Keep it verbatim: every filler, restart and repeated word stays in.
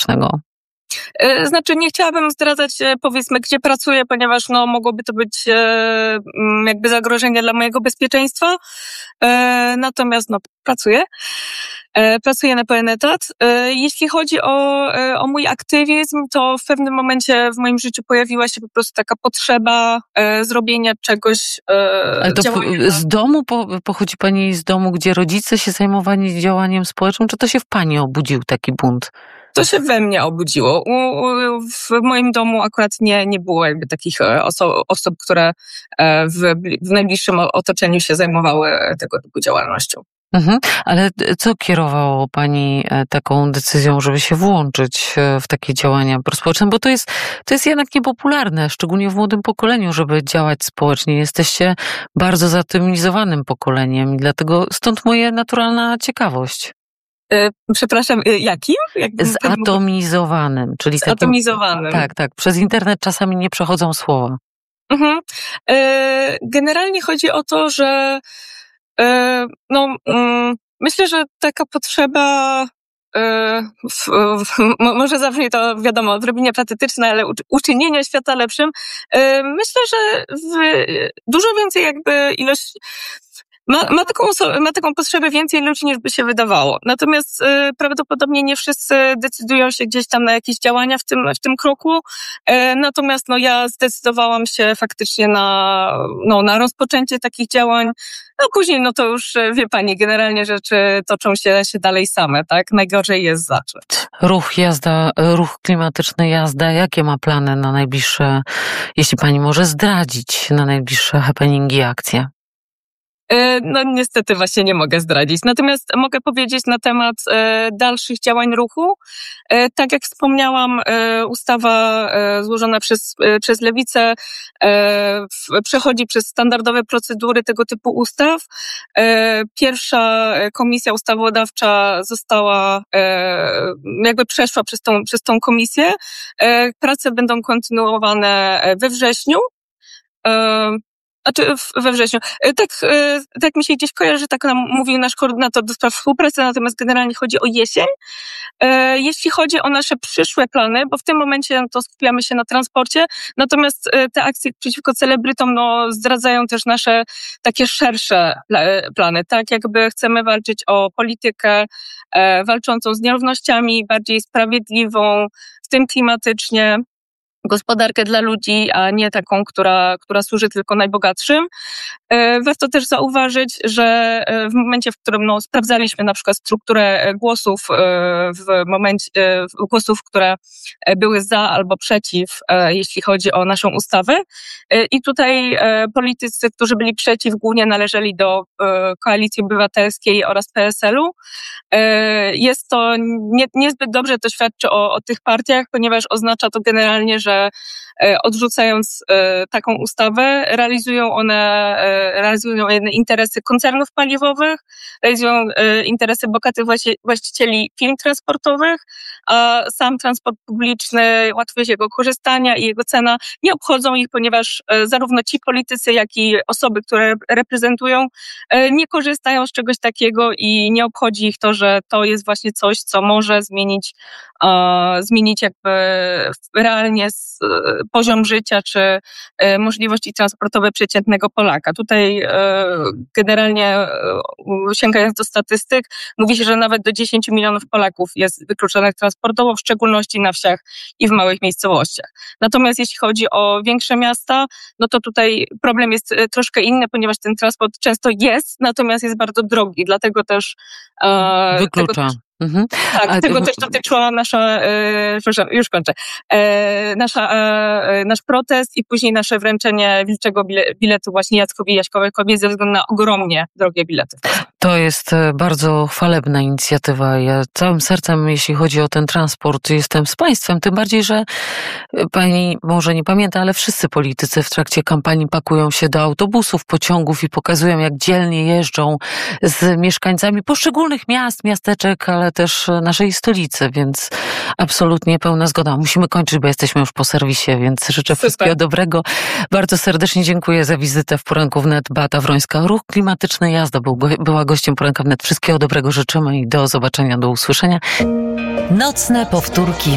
klimatycznego? Znaczy nie chciałabym zdradzać, powiedzmy, gdzie pracuję, ponieważ no mogłoby to być e, jakby zagrożenie dla mojego bezpieczeństwa. E, natomiast no pracuję. E, pracuję na pełen etat. E, jeśli chodzi o, e, o mój aktywizm, to w pewnym momencie w moim życiu pojawiła się po prostu taka potrzeba e, zrobienia czegoś. E, Ale to działania. z domu po, pochodzi pani z domu, gdzie rodzice się zajmowali działaniem społecznym, czy to się w pani obudził taki bunt? To się we mnie obudziło. U, u, w moim domu akurat nie, nie było jakby takich oso- osób, które w, w najbliższym otoczeniu się zajmowały tego typu działalnością. Mhm. Ale co kierowało pani taką decyzją, żeby się włączyć w takie działania prospołeczne? Bo to jest, to jest jednak niepopularne, szczególnie w młodym pokoleniu, żeby działać społecznie. Jesteście bardzo zatymizowanym pokoleniem i dlatego stąd moja naturalna ciekawość. Przepraszam, jakim? Jakbym Zatomizowanym, czyli Zatomizowanym. Takim, tak, tak. Przez internet czasami nie przechodzą słowa. Mhm. Generalnie chodzi o to, że no, myślę, że taka potrzeba, w, w, może zabrzmi to, wiadomo, odrobinę patetyczne, ale uczynienia świata lepszym, myślę, że w dużo więcej jakby ilość Ma, ma, taką, ma taką potrzebę więcej ludzi, niż by się wydawało. Natomiast y, prawdopodobnie nie wszyscy decydują się gdzieś tam na jakieś działania w tym, w tym kroku. Y, natomiast no, ja zdecydowałam się faktycznie na, no, na rozpoczęcie takich działań. No później, no to już wie pani, generalnie rzeczy toczą się, się dalej same, tak? Najgorzej jest zacząć. Ruch jazda, ruch klimatyczny jazda, jakie ma plany na najbliższe, jeśli pani może zdradzić, na najbliższe happeningi i akcje? No niestety właśnie nie mogę zdradzić. Natomiast mogę powiedzieć na temat e, dalszych działań ruchu. E, tak jak wspomniałam, e, ustawa e, złożona przez, e, przez Lewicę e, w, przechodzi przez standardowe procedury tego typu ustaw. E, pierwsza komisja ustawodawcza została, e, jakby przeszła przez tą, przez tą komisję. E, prace będą kontynuowane we wrześniu. E, Znaczy we wrześniu. Tak, tak mi się gdzieś kojarzy, że tak nam mówił nasz koordynator do spraw współpracy, natomiast generalnie chodzi o jesień. Jeśli chodzi o nasze przyszłe plany, bo w tym momencie no to skupiamy się na transporcie, natomiast te akcje przeciwko celebrytom no, zdradzają też nasze takie szersze plany, tak jakby chcemy walczyć o politykę walczącą z nierównościami, bardziej sprawiedliwą, w tym klimatycznie, gospodarkę dla ludzi, a nie taką, która, która służy tylko najbogatszym. Warto też zauważyć, że w momencie, w którym no, sprawdzaliśmy na przykład strukturę głosów, w momencie głosów, które były za albo przeciw, jeśli chodzi o naszą ustawę. I tutaj politycy, którzy byli przeciw, głównie należeli do Koalicji Obywatelskiej oraz P S L u. Jest to nie, niezbyt dobrze to świadczy o, o tych partiach, ponieważ oznacza to generalnie, że odrzucając taką ustawę, realizują one, realizują one interesy koncernów paliwowych, realizują interesy bogatych właścicieli firm transportowych, a sam transport publiczny, łatwość jego korzystania i jego cena nie obchodzą ich, ponieważ zarówno ci politycy, jak i osoby, które reprezentują, nie korzystają z czegoś takiego i nie obchodzi ich to, że to jest właśnie coś, co może zmienić, zmienić jakby realnie poziom życia czy możliwości transportowe przeciętnego Polaka. Tutaj generalnie sięgając do statystyk, mówi się, że nawet do dziesięć milionów Polaków jest wykluczonych transportowo, w szczególności na wsiach i w małych miejscowościach. Natomiast jeśli chodzi o większe miasta, no to tutaj problem jest troszkę inny, ponieważ ten transport często jest, natomiast jest bardzo drogi, dlatego też wyklucza. Tego, Mhm. Tak, A, tego też dotyczyła nasza, e, przepraszam, już kończę, e, nasza, e, nasz protest i później nasze wręczenie wilczego biletu właśnie Jackowi Jaśkowiakowi ze względu na ogromnie drogie bilety. To jest bardzo chwalebna inicjatywa. Ja całym sercem, jeśli chodzi o ten transport, jestem z państwem, tym bardziej, że pani może nie pamięta, ale wszyscy politycy w trakcie kampanii pakują się do autobusów, pociągów i pokazują, jak dzielnie jeżdżą z mieszkańcami poszczególnych miast, miasteczek, ale też naszej stolicy, więc absolutnie pełna zgoda. Musimy kończyć, bo jesteśmy już po serwisie, więc życzę Super. Wszystkiego dobrego. Bardzo serdecznie dziękuję za wizytę w Poranku Wnet. Beata Wrońska, Ruch Klimatyczny Jazda był, była gościem Poranka Wnet. Wszystkiego dobrego życzymy i do zobaczenia, do usłyszenia. Nocne powtórki